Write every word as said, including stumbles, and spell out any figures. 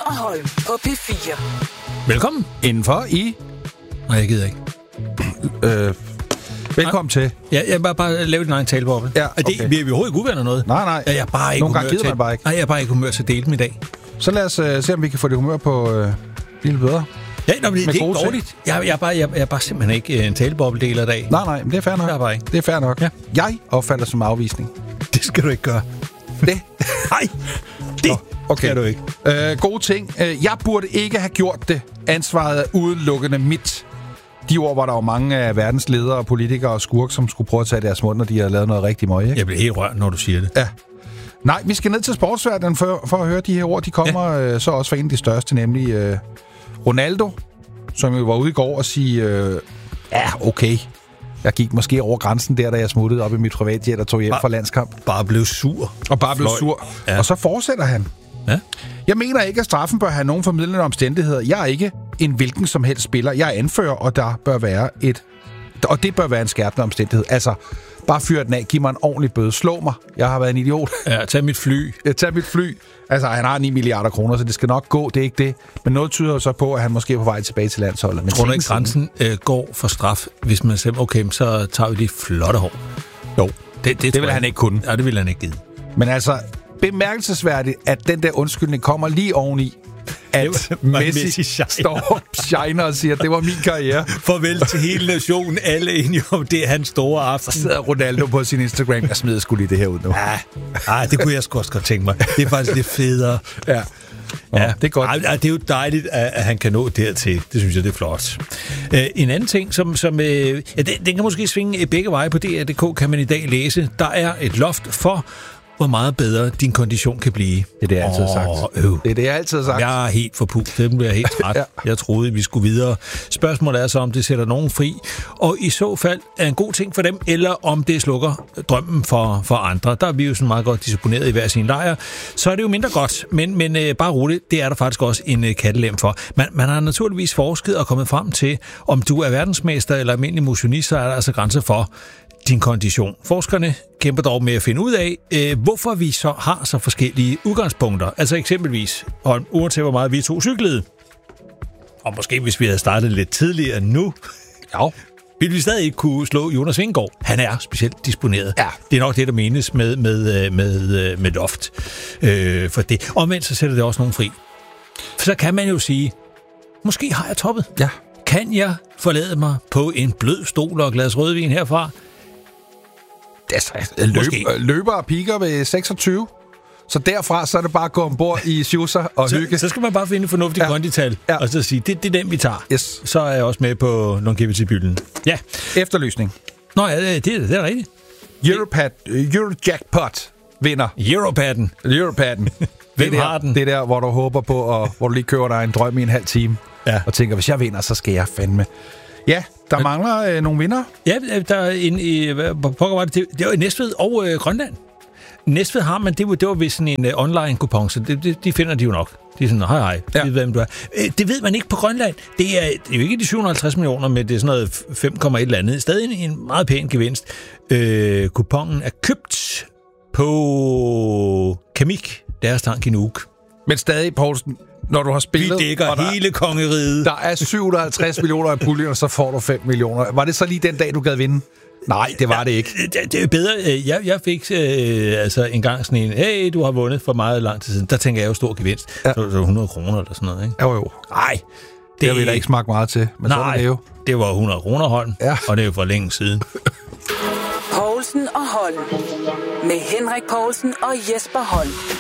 og Holm på P fire. Velkommen indenfor i... Nej, jeg gider ikke. Øh, velkommen nej. til. Ja, jeg bare, bare lave din egen taleboble. Ja, okay. Det, vi er vi overhovedet ikke uvenner noget. Nej, nej. Jeg er bare ikke Nogle gange gider til, man bare ikke. Nej, jeg er bare ikke humør til at dele dem i dag. Så lad os uh, se, om vi kan få det humør på uh, lidt bedre. Ja, nå, men det, det er ikke dårligt. Jeg, jeg, er bare, jeg, jeg er bare simpelthen ikke en talebobledeler i dag. Nej, nej, men det er fair nok. Det er bare ikke. Det er fair nok. Ja. Jeg opfatter som afvisning. Det skal du ikke gøre. Det? Nej, det Nå, okay. skal du ikke. Uh, gode ting. Uh, jeg burde ikke have gjort det. Ansvaret er udelukkende mit. De ord var der jo mange af verdens ledere og politikere og skurk, som skulle prøve at tage deres mund, når de har lavet noget rigtig møg, ikke? Jeg bliver helt rørt, når du siger det. Ja. Nej, vi skal ned til sportsverdenen for, for at høre de her ord. De kommer ja. øh, så også fra en af de største, nemlig øh, Ronaldo, som jo var ude i går og sige, øh, ja, okay, jeg gik måske over grænsen der, da jeg smuttede op i mit privatjet og tog hjem bare, fra landskamp. Bare blev sur. Og bare blev Fløj. sur. Ja. Og så fortsætter han. Ja. Jeg mener ikke, at straffen bør have nogen formidlende omstændigheder. Jeg er ikke en hvilken som helst spiller. Jeg er anfører, og der bør være et... Og det bør være en skærpende omstændighed. Altså, bare fyr den af. Giv mig en ordentlig bøde. Slå mig. Jeg har været en idiot. Ja, tag mit fly. Jeg tager mit fly. Altså, han har ni milliarder kroner, så det skal nok gå. Det er ikke det. Men noget tyder jo så på, at han måske er på vej tilbage til landsholdet. Men tror du ikke, grænsen øh, går for straf, hvis man siger, okay, så tager vi de flotte hår? Jo. Det, det, det vil han ikke kunne. Ja, det vil han ikke give. Men altså, bemærkelsesværdigt, at den der undskyldning kommer lige oveni, at Messi, Messi står op, shiner og siger, det var min karriere. Farvel til hele nationen, alle enige om, det er hans store aften. Så sidder Ronaldo på sin Instagram, jeg smider sgu lige det her ud nu. Ja, ej, det kunne jeg sgu også godt tænke mig. Det er faktisk lidt federe. Ja. Nå, ja, det er godt. Ej, det er jo dejligt, at han kan nå dertil. Det synes jeg, det er flot. Uh, en anden ting, som, som uh, ja, den, den kan måske svinge begge veje på D R punktum d k, kan man i dag læse. Der er et loft for, hvor meget bedre din kondition kan blive. Det er det, jeg altid har sagt. Øh. Det er det, jeg altid har sagt. Jeg er helt forpult. Det bliver helt træt. Ja. Jeg troede, vi skulle videre. Spørgsmålet er så, om det sætter nogen fri, og i så fald er en god ting for dem, eller om det slukker drømmen for, for andre. Der er vi jo sådan meget godt disciplineret i hver sin lejr. Så er det jo mindre godt, men, men øh, bare roligt, det er der faktisk også en øh, kattelem for. Man, man har naturligvis forsket og kommet frem til, om du er verdensmester eller almindelig motionist, så er der altså grænser for din kondition. Forskerne kæmper dog med at finde ud af, øh, hvorfor vi så har så forskellige udgangspunkter. Altså eksempelvis, og uanset hvor meget vi to cyklede, og måske hvis vi havde startet lidt tidligere nu, ja, ville vi stadig ikke kunne slå Jonas Vingegaard. Han er specielt disponeret. Ja. Det er nok det, der menes med, med, med, med loft. Øh, for det. Og mens så sætter det også nogen fri. For så kan man jo sige, måske har jeg toppet. Ja. Kan jeg forlade mig på en blød stol og et glas rødvin herfra? Løb, løber og piker ved seksogtyve. Så derfra, så er det bare at gå ombord i Schusser og så, hygge. Så skal man bare finde et fornuftigt ja. kondital, ja. og så sige, det, det er den, vi tager. Yes. Så er jeg også med på longevity-bylden. Ja. Efterlysning. Nå ja, det, det, det er rigtigt. Europad, Eurojackpot vinder. Europadden. Europadden. Hvem det har der, den? Det er der, hvor du håber på, og hvor du lige køber dig en drøm i en halv time. Ja. Og tænker, hvis jeg vinder, så skal jeg fandme. Ja, der Men, mangler øh, nogle vinder. Ja, der er en i pokker var det, det, det var i Næstved og øh, Grønland. Næstved har man, det var, det var vist sådan en uh, online kupon, så det, det, de finder de jo nok. De er sådan, hej hej, ja. Det ved, hvem du er. Øh, det ved man ikke på Grønland. Det er, det er jo ikke de syv hundrede og halvtreds millioner, men det er sådan noget fem komma et eller andet. Stadig en, en meget pæn gevinst. Øh, kuponen er købt på Kamik, deres tank i Nuuk. Men stadig, Poulsen, når du har spillet... Vi dækker hele kongeriget. Der er syv hundrede og halvtreds millioner i puljen, og så får du fem millioner. Var det så lige den dag, du gad vinde? Nej, det var ja, det ikke. Det, det er bedre. Jeg, jeg fik øh, altså en gang sådan en, hey, du har vundet for meget lang tid siden. Der tænker jeg jo stor gevinst. Ja. Så, så hundrede kroner eller sådan noget, ikke? Jo, jo. Nej. Det, det har vi da ikke smagt meget til, men nej, sådan er det jo. Det var hundrede kroner, Holm, ja. Og det er jo for længe siden. Poulsen og Holm. Med Henrik Poulsen og Jesper Holm.